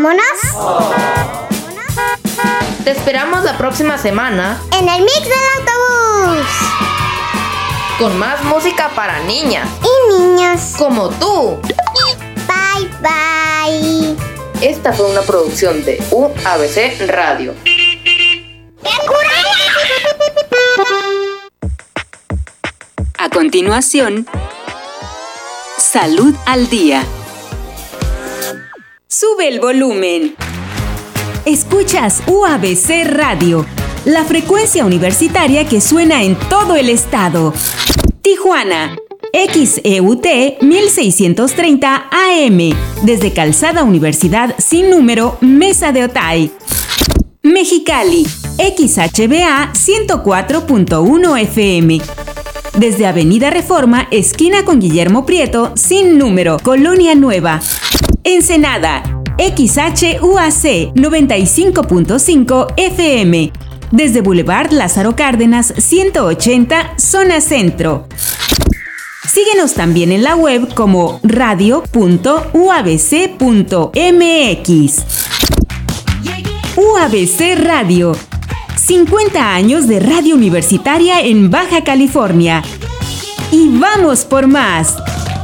¡Vámonos! Te esperamos la próxima semana en el Mix del Autobús. Con más música para niñas y niños como tú. Bye, bye. Esta fue una producción de UABC Radio. A continuación, Salud al Día. Sube el volumen. Escuchas UABC Radio, la frecuencia universitaria que suena en todo el estado. Tijuana, XEUT 1630 AM, desde Calzada Universidad sin número, Mesa de Otay. Mexicali, XHBA 104.1 FM, desde Avenida Reforma, esquina con Guillermo Prieto, sin número, Colonia Nueva. Ensenada, XHUAC 95.5 FM, desde Boulevard Lázaro Cárdenas 180, zona centro. Síguenos también en la web como radio.uabc.mx. UABC Radio, 50 años de radio universitaria en Baja California. Y vamos por más.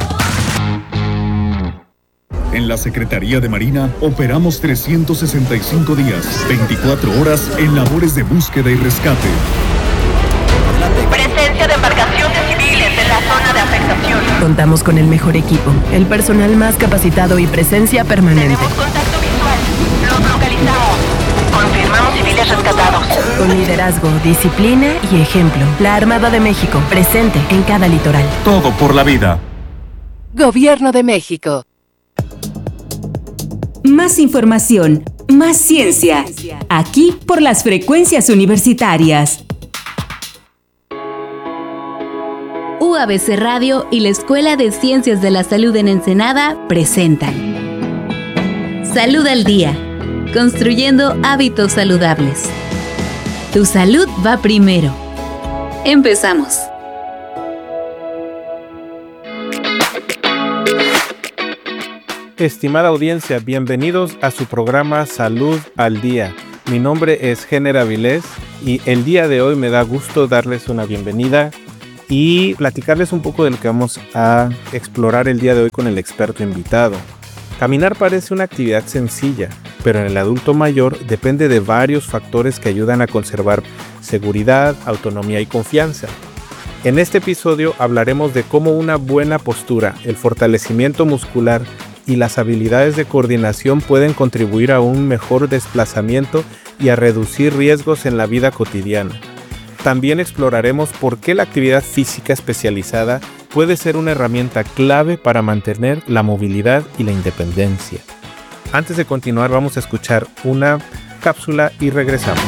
En la Secretaría de Marina operamos 365 días, 24 horas en labores de búsqueda y rescate. Presencia de embarcaciones civiles en la zona de afectación. Contamos con el mejor equipo, el personal más capacitado y presencia permanente. Tenemos contacto visual. Los localizamos. Confirmamos civiles rescatados. Con liderazgo, disciplina y ejemplo. La Armada de México, presente en cada litoral. Todo por la vida. Gobierno de México. Más información, más ciencia. Aquí por las frecuencias universitarias. UABC Radio y la Escuela de Ciencias de la Salud en Ensenada presentan Salud al Día, construyendo hábitos saludables. Tu salud va primero. Empezamos. Estimada audiencia, bienvenidos a su programa Salud al Día. Mi nombre es Géner Avilés y el día de hoy me da gusto darles una bienvenida y platicarles un poco de lo que vamos a explorar el día de hoy con el experto invitado. Caminar parece una actividad sencilla, pero en el adulto mayor depende de varios factores que ayudan a conservar seguridad, autonomía y confianza. En este episodio hablaremos de cómo una buena postura, el fortalecimiento muscular y las habilidades de coordinación pueden contribuir a un mejor desplazamiento y a reducir riesgos en la vida cotidiana. También exploraremos por qué la actividad física especializada puede ser una herramienta clave para mantener la movilidad y la independencia. Antes de continuar, vamos a escuchar una cápsula y regresamos.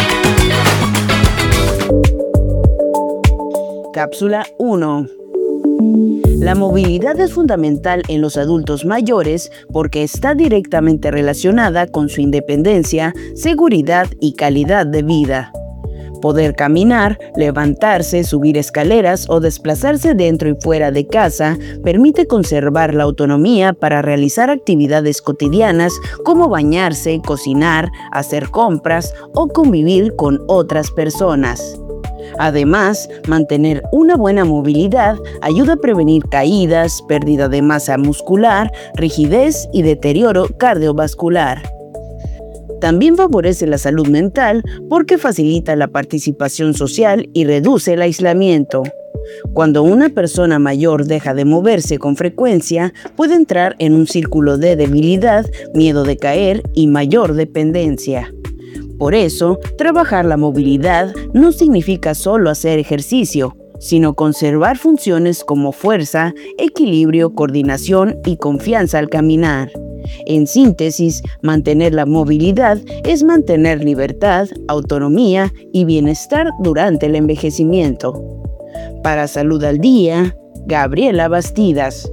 Cápsula 1. La movilidad es fundamental en los adultos mayores porque está directamente relacionada con su independencia, seguridad y calidad de vida. Poder caminar, levantarse, subir escaleras o desplazarse dentro y fuera de casa permite conservar la autonomía para realizar actividades cotidianas como bañarse, cocinar, hacer compras o convivir con otras personas. Además, mantener una buena movilidad ayuda a prevenir caídas, pérdida de masa muscular, rigidez y deterioro cardiovascular. También favorece la salud mental porque facilita la participación social y reduce el aislamiento. Cuando una persona mayor deja de moverse con frecuencia, puede entrar en un círculo de debilidad, miedo de caer y mayor dependencia. Por eso, trabajar la movilidad no significa solo hacer ejercicio, sino conservar funciones como fuerza, equilibrio, coordinación y confianza al caminar. En síntesis, mantener la movilidad es mantener libertad, autonomía y bienestar durante el envejecimiento. Para Salud al Día, Gabriela Bastidas.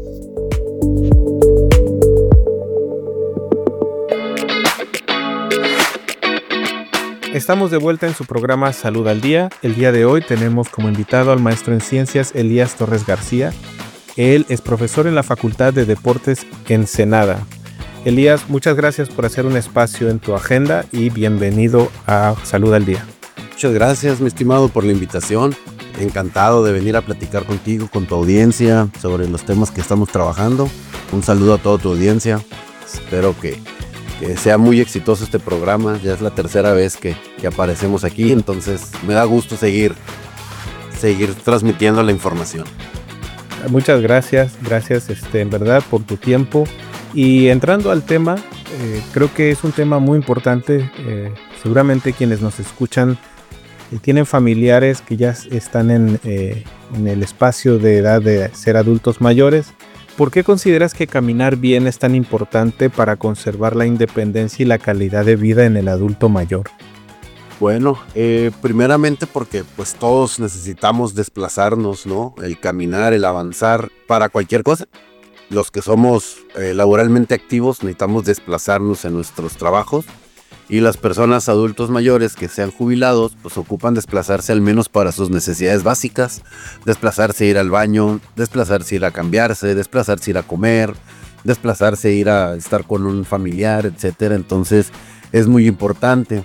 Estamos de vuelta en su programa Salud al Día. El día de hoy tenemos como invitado al maestro en ciencias Elías Torres García. Él es profesor en la Facultad de Deportes Ensenada. Elías, muchas gracias por hacer un espacio en tu agenda y bienvenido a Salud al Día. Muchas gracias, mi estimado, por la invitación. Encantado de venir a platicar contigo, con tu audiencia, sobre los temas que estamos trabajando. Un saludo a toda tu audiencia. Espero que sea muy exitoso este programa. Ya es la tercera vez que aparecemos aquí, entonces me da gusto seguir transmitiendo la información. Muchas gracias en verdad por tu tiempo. Y entrando al tema, creo que es un tema muy importante. Seguramente quienes nos escuchan tienen familiares que ya están en el espacio de edad de ser adultos mayores. ¿Por qué consideras que caminar bien es tan importante para conservar la independencia y la calidad de vida en el adulto mayor? Bueno, primeramente porque pues todos necesitamos desplazarnos, ¿no? El caminar, el avanzar para cualquier cosa. Los que somos laboralmente activos necesitamos desplazarnos en nuestros trabajos, y las personas adultos mayores que sean jubilados pues ocupan desplazarse al menos para sus necesidades básicas, desplazarse, ir al baño, desplazarse, ir a cambiarse, desplazarse, ir a comer, desplazarse, ir a estar con un familiar, etcétera. Entonces es muy importante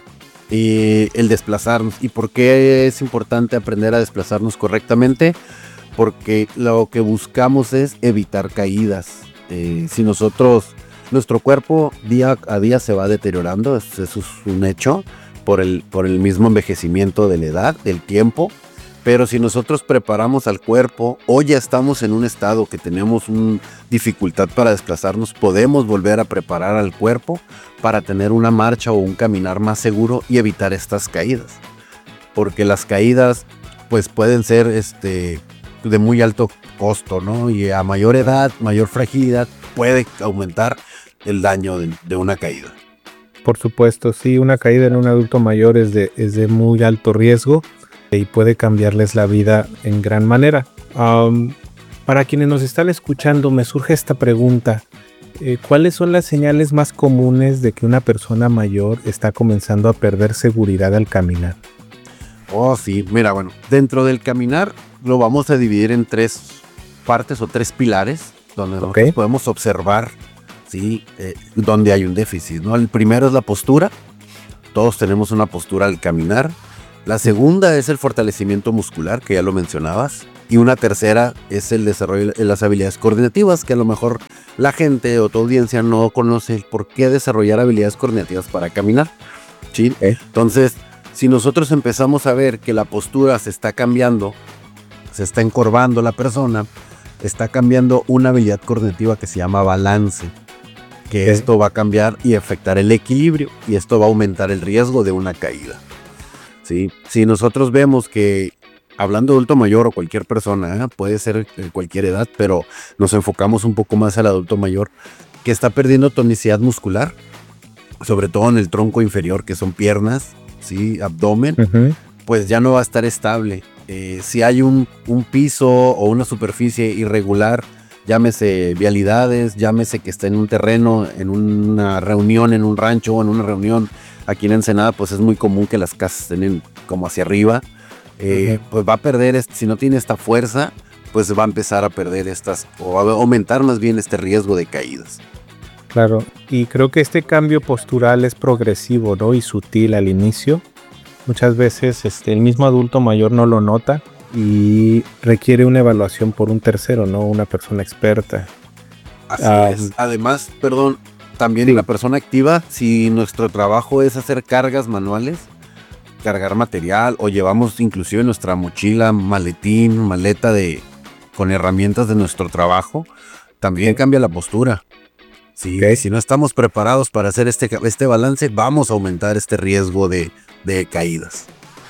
el desplazarnos. ¿Y por qué es importante aprender a desplazarnos correctamente? Porque lo que buscamos es evitar caídas. Si nuestro cuerpo día a día se va deteriorando, eso es un hecho, por el mismo envejecimiento de la edad, del tiempo. Pero si nosotros preparamos al cuerpo, o ya estamos en un estado que tenemos dificultad para desplazarnos, podemos volver a preparar al cuerpo para tener una marcha o un caminar más seguro y evitar estas caídas. Porque las caídas pues pueden ser de muy alto costo, ¿no? Y a mayor edad, mayor fragilidad, puede aumentar el daño de una caída. Por supuesto, sí, una caída en un adulto mayor es de muy alto riesgo y puede cambiarles la vida en gran manera. Para quienes nos están escuchando, me surge esta pregunta. ¿Cuáles son las señales más comunes de que una persona mayor está comenzando a perder seguridad al caminar? Oh, sí, mira, bueno, dentro del caminar lo vamos a dividir en 3 partes o 3 pilares donde nosotros podemos observar, ¿sí? Donde hay un déficit, ¿no? El primero es la postura. Todos tenemos una postura al caminar. La segunda es el fortalecimiento muscular, que ya lo mencionabas. Y una tercera es el desarrollo de las habilidades coordinativas, que a lo mejor la gente o tu audiencia no conoce por qué desarrollar habilidades coordinativas para caminar, ¿sí? Entonces, si nosotros empezamos a ver que la postura se está cambiando, se está encorvando la persona, está cambiando una habilidad coordinativa que se llama balance, que esto va a cambiar y afectar el equilibrio, y esto va a aumentar el riesgo de una caída, ¿sí? Si nosotros vemos que, hablando de adulto mayor o cualquier persona, puede ser de cualquier edad, pero nos enfocamos un poco más al adulto mayor, que está perdiendo tonicidad muscular, sobre todo en el tronco inferior, que son piernas, ¿sí? Abdomen, pues ya no va a estar estable. Si hay un piso o una superficie irregular, llámese vialidades, llámese que está en un terreno, en una reunión, en un rancho o en una reunión aquí en Ensenada, pues es muy común que las casas estén como hacia arriba, pues va a perder, si no tiene esta fuerza, pues va a empezar a perder o va a aumentar más bien este riesgo de caídas. Claro, y creo que este cambio postural es progresivo, ¿no? Y sutil al inicio. Muchas veces el mismo adulto mayor no lo nota y requiere una evaluación por un tercero, ¿no? Una persona experta. Así es. Además, también la persona activa, si nuestro trabajo es hacer cargas manuales, cargar material, o llevamos inclusive nuestra mochila, maletín, maleta con herramientas de nuestro trabajo, también cambia la postura. Sí, si no estamos preparados para hacer este balance, vamos a aumentar este riesgo de caídas.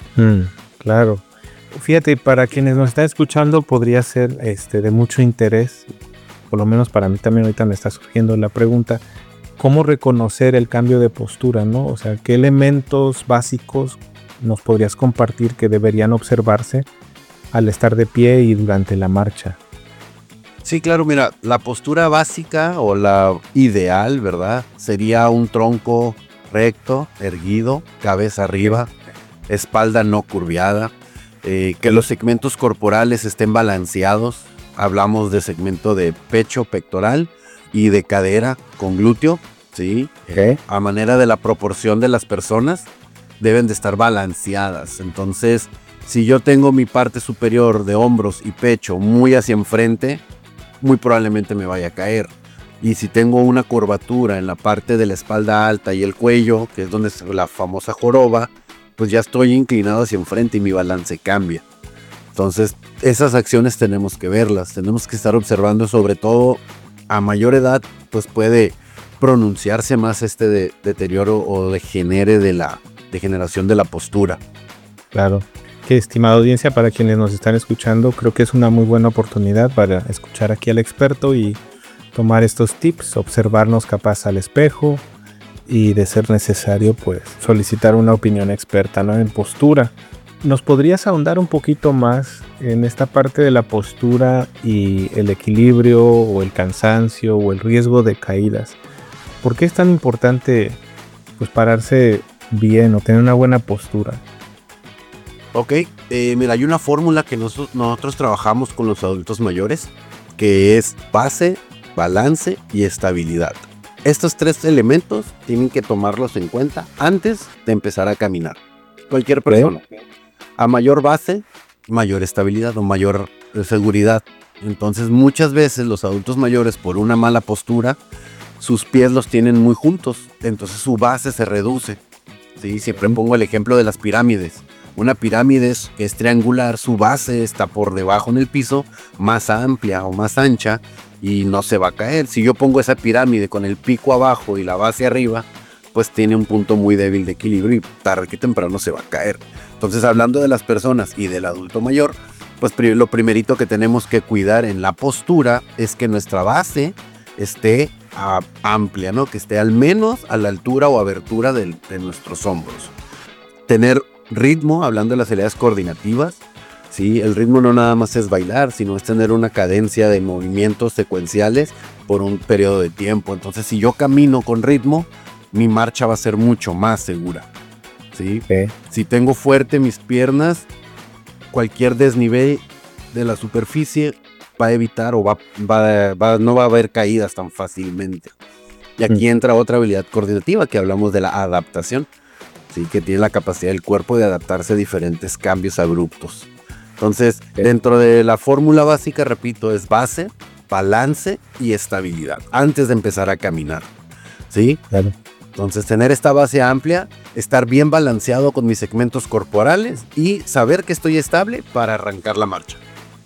Claro. Fíjate, para quienes nos están escuchando podría ser de mucho interés, por lo menos para mí también ahorita me está surgiendo la pregunta, ¿cómo reconocer el cambio de postura, ¿no? O sea, ¿qué elementos básicos nos podrías compartir que deberían observarse al estar de pie y durante la marcha? Sí, claro, mira, la postura básica o la ideal, ¿verdad? Sería un tronco recto, erguido, cabeza arriba, espalda no curviada, que los segmentos corporales estén balanceados. Hablamos de segmento de pecho, pectoral y de cadera con glúteo, ¿sí? A manera de la proporción de las personas, deben de estar balanceadas. Entonces, si yo tengo mi parte superior de hombros y pecho muy hacia enfrente, muy probablemente me vaya a caer. Y si tengo una curvatura en la parte de la espalda alta y el cuello, que es donde es la famosa joroba, pues ya estoy inclinado hacia enfrente y mi balance cambia. Entonces, esas acciones tenemos que verlas, tenemos que estar observando, sobre todo a mayor edad, pues puede pronunciarse más este deterioro o degeneración de la postura. Claro. Que, estimada audiencia, para quienes nos están escuchando, creo que es una muy buena oportunidad para escuchar aquí al experto y tomar estos tips, observarnos capaz al espejo y, de ser necesario, pues solicitar una opinión experta, ¿no?, en postura. ¿Nos podrías ahondar un poquito más en esta parte de la postura y el equilibrio o el cansancio o el riesgo de caídas? ¿Por qué es tan importante, pues, pararse bien o tener una buena postura? Ok, mira, hay una fórmula que nosotros trabajamos con los adultos mayores, que es base, balance y estabilidad. Estos 3 elementos tienen que tomarlos en cuenta antes de empezar a caminar. Cualquier persona. A mayor base, mayor estabilidad o mayor seguridad. Entonces, muchas veces los adultos mayores, por una mala postura, sus pies los tienen muy juntos. Entonces su base se reduce. ¿Sí? Siempre pongo el ejemplo de las pirámides. Una pirámide que es triangular, su base está por debajo en el piso, más amplia o más ancha, y no se va a caer. Si yo pongo esa pirámide con el pico abajo y la base arriba, pues tiene un punto muy débil de equilibrio y tarde que temprano se va a caer. Entonces, hablando de las personas y del adulto mayor, pues lo primerito que tenemos que cuidar en la postura es que nuestra base esté amplia, ¿no? Que esté al menos a la altura o abertura de nuestros hombros. Tener ritmo, hablando de las habilidades coordinativas, ¿sí? El ritmo no nada más es bailar, sino es tener una cadencia de movimientos secuenciales por un periodo de tiempo. Entonces, si yo camino con ritmo, mi marcha va a ser mucho más segura, ¿sí? Si tengo fuerte mis piernas, cualquier desnivel de la superficie va a evitar o no va a haber caídas tan fácilmente. Y aquí entra otra habilidad coordinativa que hablamos de la adaptación, ¿sí? Que tiene la capacidad del cuerpo de adaptarse a diferentes cambios abruptos. Entonces, dentro de la fórmula básica, repito, es base, balance y estabilidad antes de empezar a caminar, ¿sí? Claro. Entonces, tener esta base amplia, estar bien balanceado con mis segmentos corporales y saber que estoy estable para arrancar la marcha.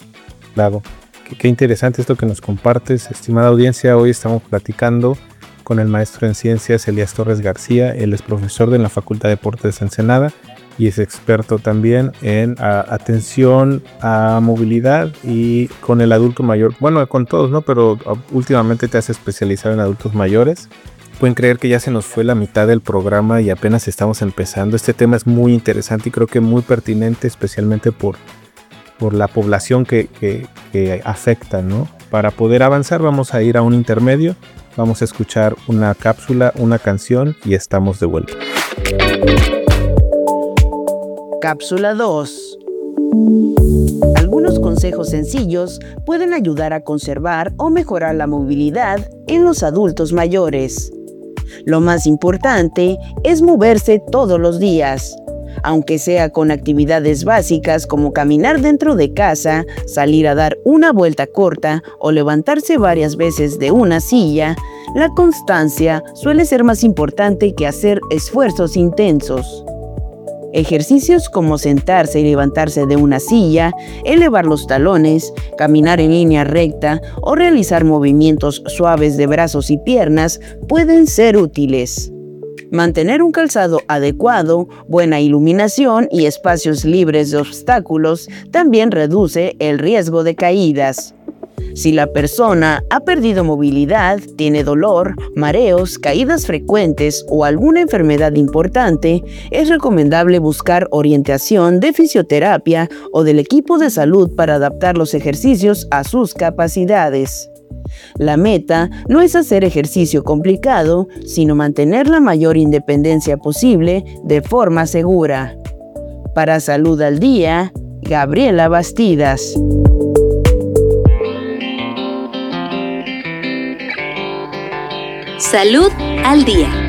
Claro. Qué interesante esto que nos compartes, estimada audiencia. Hoy estamos platicando con el maestro en ciencias Elías Torres García. Él es profesor de la Facultad de Deportes de Ensenada y es experto también en atención a movilidad y con el adulto mayor. Bueno, con todos, ¿no? Pero últimamente te has especializado en adultos mayores. Pueden creer que ya se nos fue la mitad del programa y apenas estamos empezando. Este tema es muy interesante y creo que muy pertinente, especialmente por la población que afecta, ¿no? Para poder avanzar vamos a ir a un intermedio, vamos a escuchar una cápsula, una canción y estamos de vuelta. Cápsula 2. Algunos consejos sencillos pueden ayudar a conservar o mejorar la movilidad en los adultos mayores. Lo más importante es moverse todos los días, aunque sea con actividades básicas como caminar dentro de casa, salir a dar una vuelta corta o levantarse varias veces de una silla. La constancia suele ser más importante que hacer esfuerzos intensos. Ejercicios como sentarse y levantarse de una silla, elevar los talones, caminar en línea recta o realizar movimientos suaves de brazos y piernas pueden ser útiles. Mantener un calzado adecuado, buena iluminación y espacios libres de obstáculos también reduce el riesgo de caídas. Si la persona ha perdido movilidad, tiene dolor, mareos, caídas frecuentes o alguna enfermedad importante, es recomendable buscar orientación de fisioterapia o del equipo de salud para adaptar los ejercicios a sus capacidades. La meta no es hacer ejercicio complicado, sino mantener la mayor independencia posible de forma segura. Para Salud al Día, Gabriela Bastidas. Salud al Día.